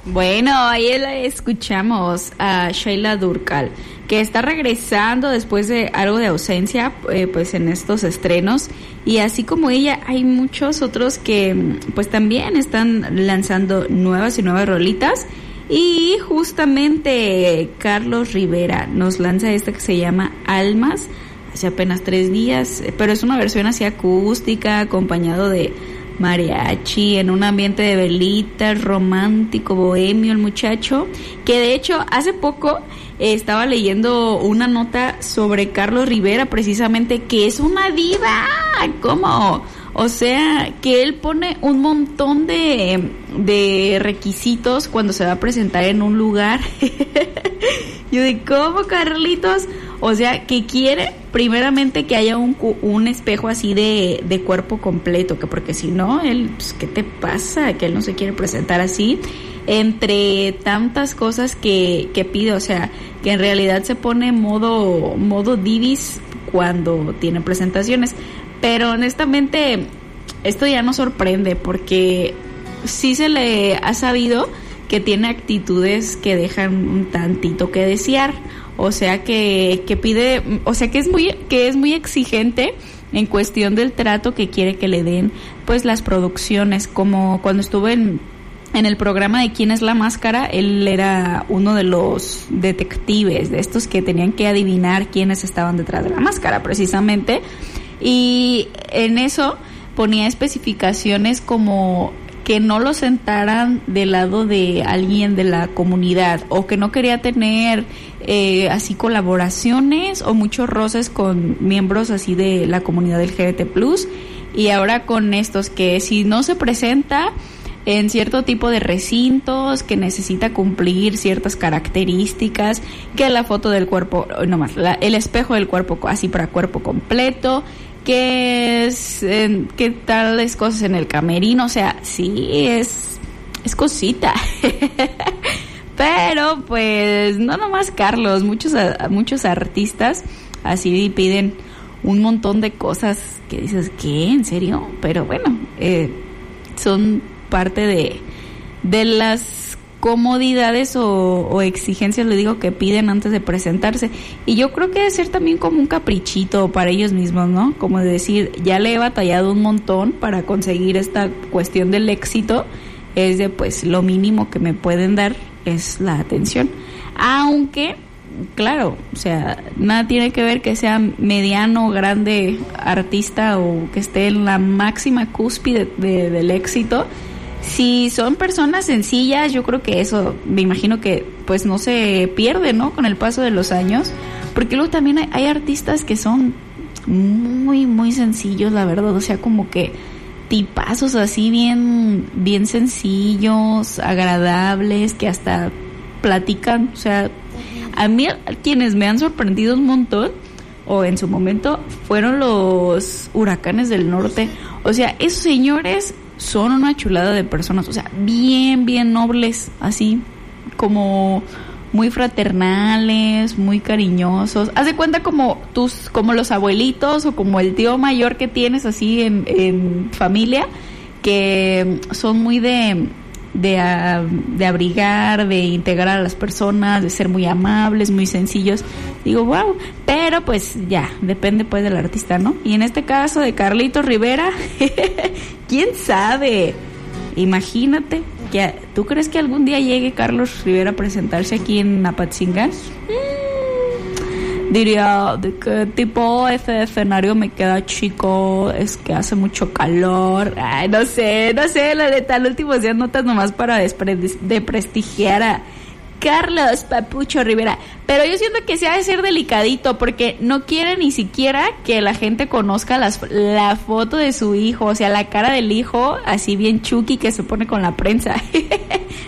Bueno, ahí escuchamos a Sheila Durkal, que está regresando después de algo de ausencia, pues en estos estrenos, y así como ella hay muchos otros que pues también están lanzando nuevas y nuevas rolitas, y justamente Carlos Rivera nos lanza esta que se llama Almas, hace apenas 3 días, pero es una versión así acústica, acompañado de mariachi, en un ambiente de velitas, romántico, bohemio el muchacho, que de hecho hace poco estaba leyendo una nota sobre Carlos Rivera, precisamente, que es una diva. ¿Cómo? O sea, que él pone un montón de requisitos cuando se va a presentar en un lugar. Yo de, ¿cómo, Carlitos? O sea, que quiere primeramente que haya un espejo así de cuerpo completo, que porque si no, él, pues, ¿qué te pasa? Que él no se quiere presentar así, entre tantas cosas que pide. O sea, que en realidad se pone modo divis cuando tiene presentaciones. Pero honestamente, esto ya no sorprende, porque sí se le ha sabido que tiene actitudes que dejan un tantito que desear. O sea, que pide, o sea, que es muy exigente en cuestión del trato que quiere que le den, pues, las producciones. Como cuando estuve en el programa de ¿Quién es la máscara?, él era uno de los detectives, de estos que tenían que adivinar quiénes estaban detrás de la máscara, precisamente. Y en eso ponía especificaciones como que no lo sentaran del lado de alguien de la comunidad, o que no quería tener así colaboraciones o muchos roces con miembros así de la comunidad LGBT+. Y ahora con estos, que si no se presenta en cierto tipo de recintos, que necesita cumplir ciertas características, que la foto del cuerpo, no más, el espejo del cuerpo así para cuerpo completo, que tales cosas en el camerino. O sea, sí, es cosita. Pero pues no nomás Carlos, muchos artistas así piden un montón de cosas que dices, ¿qué? ¿En serio? Pero bueno, son parte de las comodidades o exigencias, le digo, que piden antes de presentarse. Y yo creo que debe ser también como un caprichito para ellos mismos, ¿no? Como de decir, ya le he batallado un montón para conseguir esta cuestión del éxito, es de, pues, lo mínimo que me pueden dar es la atención. Aunque, claro, o sea, nada tiene que ver que sea mediano, grande artista o que esté en la máxima cúspide del éxito. Si son personas sencillas, yo creo que eso, me imagino que pues no se pierde, ¿no?, con el paso de los años, porque luego también hay artistas que son muy, muy sencillos, la verdad. O sea, como que tipazos así bien sencillos, agradables, que hasta platican. O sea, a mí quienes me han sorprendido un montón, o en su momento, fueron los Huracanes del Norte. O sea, esos señores son una chulada de personas, o sea, bien nobles, así como muy fraternales, muy cariñosos. Haz de cuenta como los abuelitos o como el tío mayor que tienes así en familia, que son muy de abrigar, de integrar a las personas, de ser muy amables, muy sencillos. Digo, wow, pero pues ya, depende pues del artista, ¿no? Y en este caso de Carlitos Rivera, ¿quién sabe? Imagínate, ¿tú crees que algún día llegue Carlos Rivera a presentarse aquí en Apatzingán? Diría, ¿de qué tipo ese escenario me queda chico? Es que hace mucho calor. Ay, no sé, la neta, al último días notas nomás para desprestigiar a Carlos Papucho Rivera. Pero yo siento que se ha de ser delicadito, porque no quiere ni siquiera que la gente conozca la foto de su hijo, o sea, la cara del hijo, así bien chuki, que se pone con la prensa.